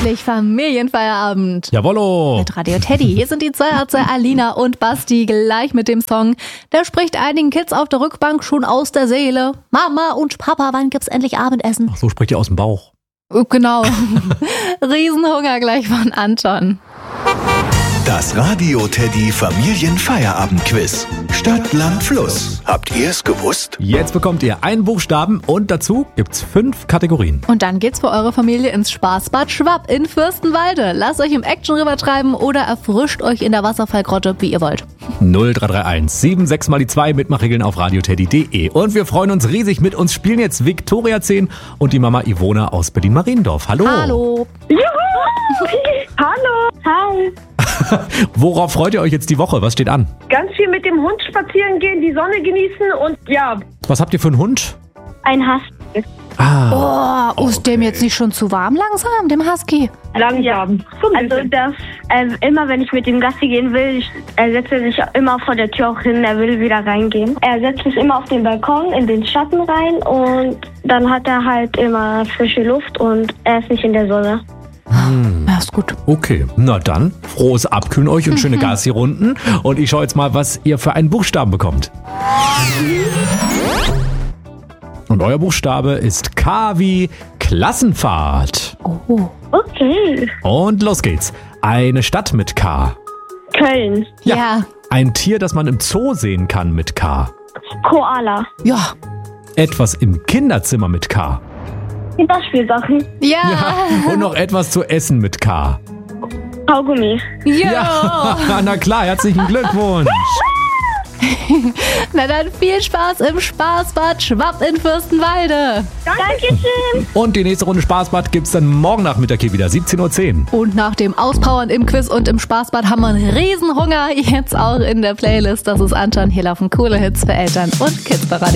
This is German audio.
endlich Familienfeierabend. Jawollo. Mit Radio Teddy. Hier sind die zwei Ärzte Alina und Basti gleich mit dem Song. Der spricht einigen Kids auf der Rückbank schon aus der Seele. Mama und Papa, wann gibt's endlich Abendessen? Ach, so spricht ihr aus dem Bauch. Genau. Riesenhunger gleich von Anton. Das Radio Teddy Familienfeierabend-Quiz. Stadt, Land, Fluss. Habt ihr es gewusst? Jetzt bekommt ihr einen Buchstaben und dazu gibt's 5 Kategorien. Und dann geht's für eure Familie ins Spaßbad Schwapp in Fürstenwalde. Lasst euch im Action River treiben oder erfrischt euch in der Wasserfallgrotte, wie ihr wollt. 0331 76 mal die 2 Mitmachregeln auf radioteddy.de. Und wir freuen uns riesig, mit uns spielen jetzt Viktoria 10 und die Mama Ivona aus Berlin-Mariendorf. Hallo. Hallo. Juhu! Hallo! Hi! Worauf freut ihr euch jetzt die Woche? Was steht an? Ganz viel mit dem Hund spazieren gehen, die Sonne genießen und ja. Was habt ihr für einen Hund? Ein Husky. Ist dem jetzt nicht schon zu warm langsam, dem Husky? Langsam. Also das, immer wenn ich mit dem Gassi gehen will, setzt er sich immer vor der Tür auch hin, er will wieder reingehen. Er setzt sich immer auf den Balkon in den Schatten rein und dann hat er halt immer frische Luft und er ist nicht in der Sonne. Ja, ist gut. Okay, na dann, frohes Abkühlen euch und schöne Gassi-Runden. Und ich schaue jetzt mal, was ihr für einen Buchstaben bekommt. Und euer Buchstabe ist K wie Klassenfahrt. Oh. Okay. Und los geht's. Eine Stadt mit K. Köln. Ja. Ein Tier, das man im Zoo sehen kann mit K. Koala. Ja. Etwas im Kinderzimmer mit K. Kinderspielsachen. Ja. Und noch etwas zu essen mit K. Kaugummi. Ja. Na klar, herzlichen Glückwunsch. Na dann viel Spaß im Spaßbad Schwapp in Fürstenwalde. Dankeschön. Und die nächste Runde Spaßbad gibt's dann morgen Nachmittag hier wieder, 17:10 Uhr. Und nach dem Auspowern im Quiz und im Spaßbad haben wir einen Riesenhunger. Jetzt auch in der Playlist. Das ist Anton. Hier laufen coole Hits für Eltern und Kids bei Radio